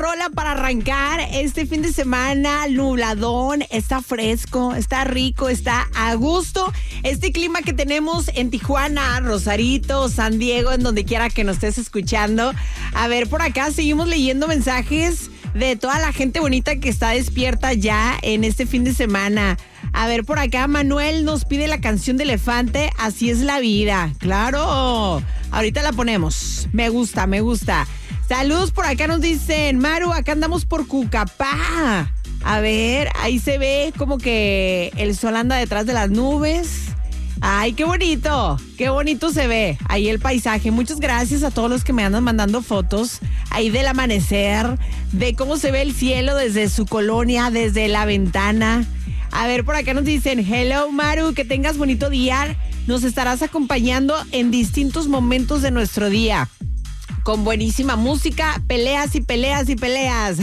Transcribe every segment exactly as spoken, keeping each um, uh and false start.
rola para arrancar este fin de semana, nubladón, está fresco, está rico, está a gusto. Este clima que tenemos en Tijuana, Rosarito, San Diego, en donde quiera que nos estés escuchando. A ver, por acá seguimos leyendo mensajes de toda la gente bonita que está despierta ya en este fin de semana. A ver, por acá Manuel nos pide la canción de Elefante, Así es la vida. Claro, ahorita la ponemos. Me gusta, me gusta. Saludos, por acá nos dicen, Maru, acá andamos por Cucapá. A ver, ahí se ve como que el sol anda detrás de las nubes. Ay, qué bonito, qué bonito se ve ahí el paisaje. Muchas gracias a todos los que me andan mandando fotos ahí del amanecer, de cómo se ve el cielo desde su colonia, desde la ventana. A ver, por acá nos dicen, hello Maru, que tengas bonito día. Nos estarás acompañando en distintos momentos de nuestro día, con buenísima música, peleas y peleas y peleas.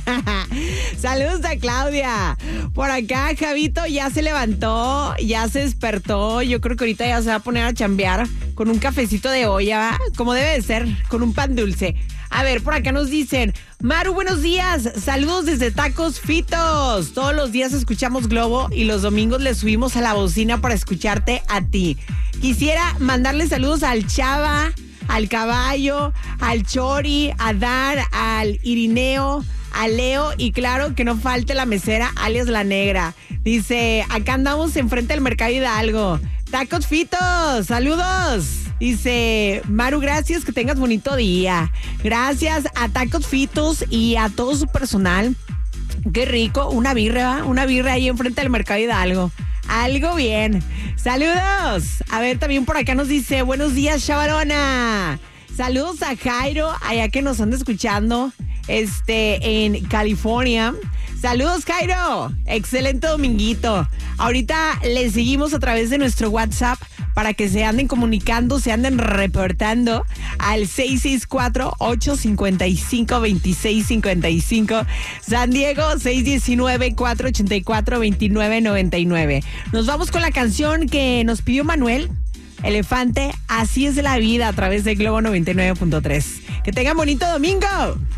Saludos a Claudia. Por acá Javito ya se levantó, ya se despertó. Yo creo que ahorita ya se va a poner a chambear con un cafecito de olla, ¿va? Como debe de ser, con un pan dulce. A ver, por acá nos dicen, Maru, buenos días, saludos desde Tacos Fitos. Todos los días escuchamos Globo y los domingos le subimos a la bocina para escucharte a ti. Quisiera mandarle saludos al Chava, al Caballo, al Chori, a Dar, al Irineo, a Leo y claro que no falte la mesera alias La Negra. Dice, acá andamos enfrente del Mercado Hidalgo. Tacos Fitos, saludos. Dice, Maru, gracias, que tengas bonito día. Gracias a Tacos Fitos y a todo su personal. Qué rico, una birra, ¿va? Una birra ahí enfrente del Mercado Hidalgo. Algo bien. Saludos. A ver, también por acá nos dice, buenos días, chavalona. Saludos a Jairo, allá que nos anda escuchando, este, en California. Saludos, Jairo. Excelente dominguito. Ahorita le seguimos a través de nuestro WhatsApp para que se anden comunicando, se anden reportando al seis seis cuatro, ocho cinco cinco, dos seis cinco cinco. San Diego, seis uno nueve, cuatro ocho cuatro, dos nueve nueve nueve. Nos vamos con la canción que nos pidió Manuel, Elefante, Así es la vida, a través de Globo noventa y nueve punto tres. Que tengan bonito domingo.